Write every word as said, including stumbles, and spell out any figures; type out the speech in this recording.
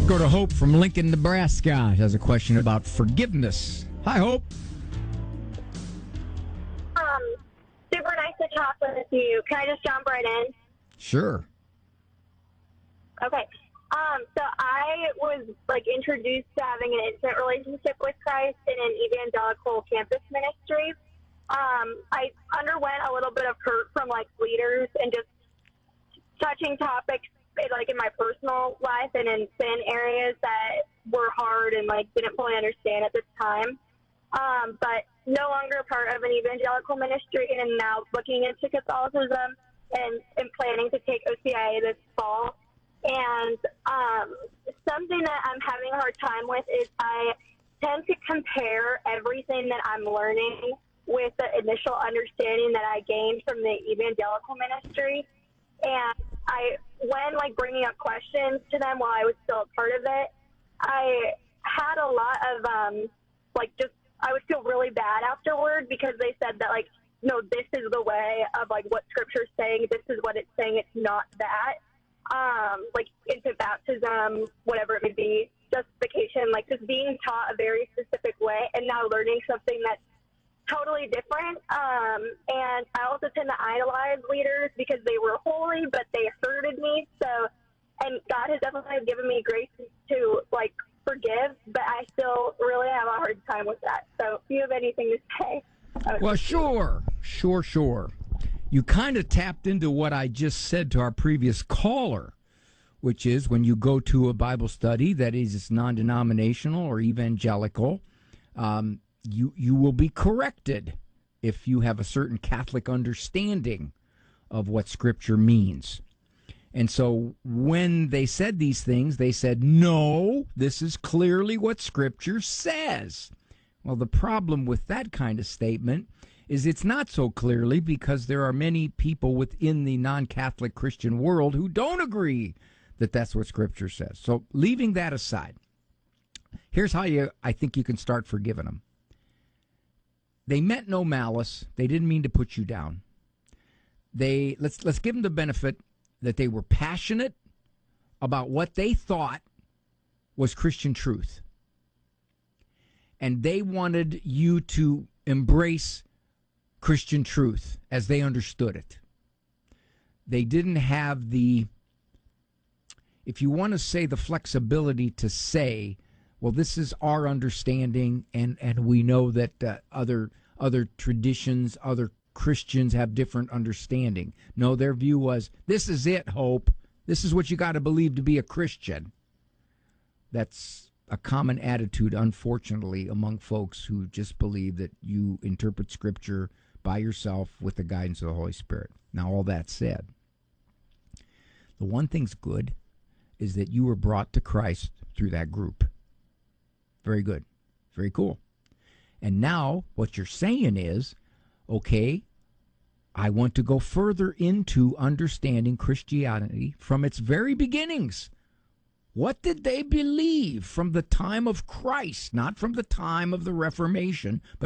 Go to Hope from Lincoln, Nebraska. She has a question about forgiveness. Hi, Hope. Um, super nice to talk with you. Can I just jump right in? Sure. Okay. Um, so I was like introduced to having an intimate relationship with Christ in an evangelical campus ministry. Um, I underwent a little bit of hurt from like leaders and just touching topics like in my personal life and in sin areas that were hard and like didn't fully understand at this time. Um, but no longer a part of an evangelical ministry and now looking into Catholicism and, and planning to take O C I A this fall. And um, something that I'm having a hard time with is I tend to compare everything that I'm learning with the initial understanding that I gained from the evangelical ministry. And I, when like bringing up questions to them while I was still a part of it, I had a lot of um, like just I would feel really bad afterward because they said that like no, this is the way of like what Scripture's saying. This is what it's saying. It's not that. Um, like into baptism, whatever it may be, justification, like just being taught a very specific way, and now learning something that's totally different. Um, and I also tend to idolize leaders because they were holy, but they hurted me. So, and God has definitely given me grace to like forgive, but I still really have a hard time with that. So, if you have anything to say, well, sure, sure, sure. You kind of tapped into what I just said to our previous caller, which is when you go to a Bible study that is non-denominational or evangelical, um, you you will be corrected if you have a certain Catholic understanding of what Scripture means. And so when they said these things, they said, no, this is clearly what Scripture says. Well, the problem with that kind of statement is it's not so clearly because there are many people within the non-Catholic Christian world who don't agree that that's what Scripture says. So leaving that aside, here's how you I think you can start forgiving them. They meant no malice. They didn't mean to put you down. They let's let's give them the benefit that they were passionate about what they thought was Christian truth. And they wanted you to embrace Christian truth as they understood it. They didn't have the, if you want to say, the flexibility to say, well, this is our understanding, and, and we know that uh, other other traditions, other Christians have different understanding. No, their view was, this is it, Hope. This is what you got to believe to be a Christian. That's a common attitude, unfortunately, among folks who just believe that you interpret Scripture by yourself with the guidance of the Holy Spirit. Now, all that said, the one thing's good is that you were brought to Christ through that group. Very good. Very cool. And now what you're saying is, okay, I want to go further into understanding Christianity from its very beginnings. What did they believe from the time of Christ, not from the time of the Reformation, but